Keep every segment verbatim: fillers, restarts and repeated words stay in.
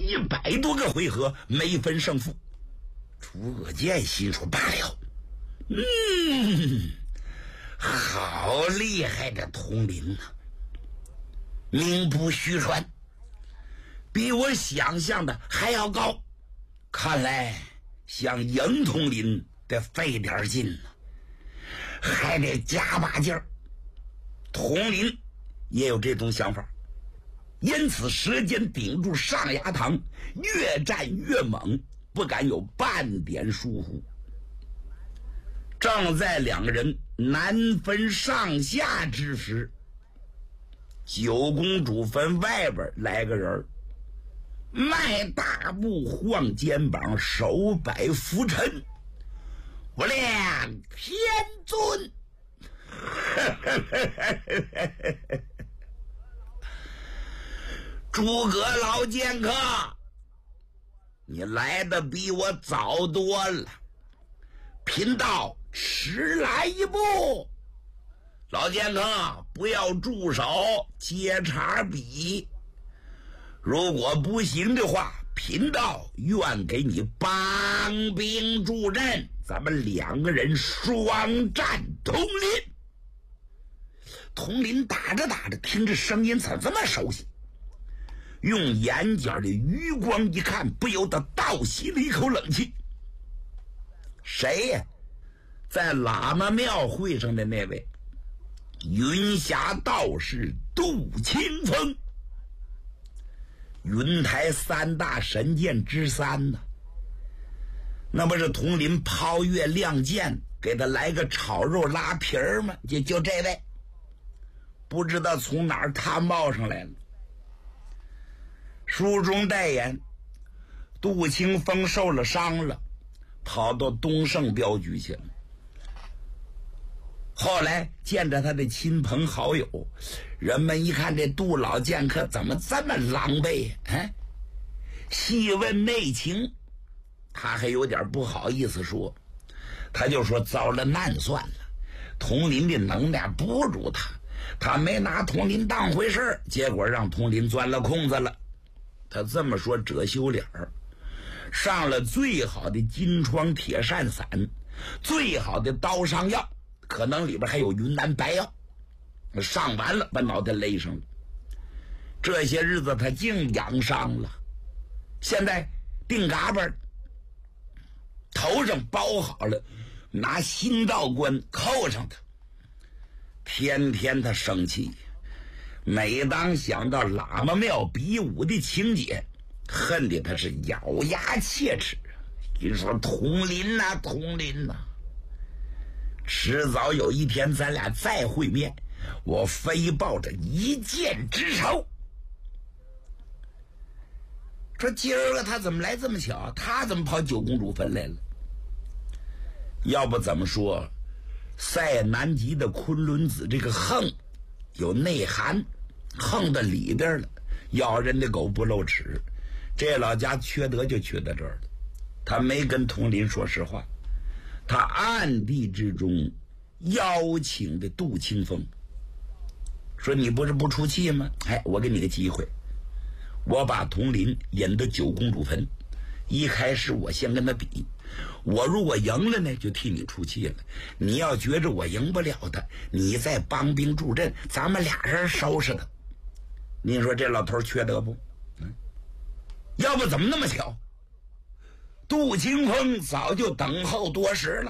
一百多个回合没分胜负。诸葛健心说罢了，嗯，好厉害的统领啊，名不虚传，比我想象的还要高。看来想赢统领得费点劲呢，还得加把劲儿。统领也有这种想法，因此舌尖顶住上牙膛，越战越猛，不敢有半点疏忽。正在两个人难分上下之时，九公主坟外边来个人，迈大步，晃肩膀，手摆拂尘，我亮天尊。诸葛老剑客，你来的比我早多了，贫道迟来一步。老剑客，不要住手，接茬比。如果不行的话，贫道愿给你帮兵助阵，咱们两个人双战统领。统领打着打着，听着声音怎么这么熟悉？用眼角的余光一看，不由得倒吸了一口冷气。谁呀？在喇嘛庙会上的那位云霞道士杜清风，云台三大神剑之三呢。那不是统领抛月亮剑给他来个炒肉拉皮儿吗？就就这位，不知道从哪儿他冒上来了。书中代言，杜清风受了伤了，跑到东胜镖局去了。后来见着他的亲朋好友，人们一看这杜老剑客怎么这么狼狈呀、啊？细问内情，他还有点不好意思说，他就说遭了难算了，统领的能耐不如他，他没拿统领当回事，结果让统领钻了空子了。他这么说遮羞脸儿，上了最好的金疮铁扇散，最好的刀伤药，可能里边还有云南白药，上完了把脑袋勒上了。这些日子他净养伤了，现在定嘎巴头上包好了，拿新道冠扣上他，天天他生气。每当想到喇嘛庙比武的情节，恨得他是咬牙切齿。你说统领呐，统领呐，迟早有一天咱俩再会面，我非抱着一箭之仇。说今儿个他怎么来这么巧？他怎么跑九公主坟来了？要不怎么说塞南极的昆仑子这个横有内涵，横到里边了，咬人的狗不露齿。这老家缺德就缺在这儿了，他没跟统领说实话，他暗地之中邀请的杜清风，说你不是不出气吗？哎，我给你个机会，我把统领引到九公主坟，一开始我先跟他比，我如果赢了呢，就替你出气了。你要觉着我赢不了他，你再帮兵助阵，咱们俩人收拾他。你说这老头缺德不？嗯，要不怎么那么巧？杜清风早就等候多时了，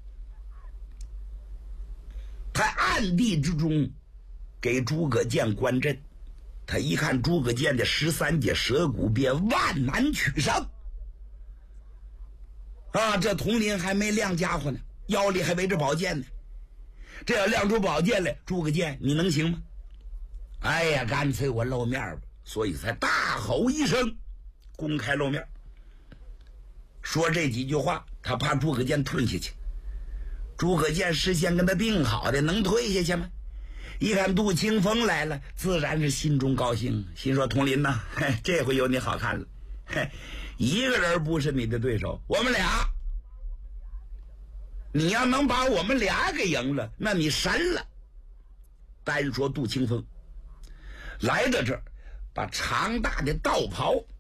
他暗地之中给诸葛健观阵。他一看诸葛健的十三节蛇骨鞭万难取伤啊，这统领还没亮家伙呢，腰里还围着宝剑呢。这要亮出宝剑来，诸葛健你能行吗？哎呀，干脆我露面吧，所以才大吼一声，公开露面。说这几句话，他怕诸葛健退下去。诸葛健事先跟他定好的，能退下去吗？一看杜清风来了，自然是心中高兴，心说统领呐，这回有你好看了，一个人不是你的对手，我们俩，你要能把我们俩给赢了，那你神了。单说杜清风来到这儿，把长大的道袍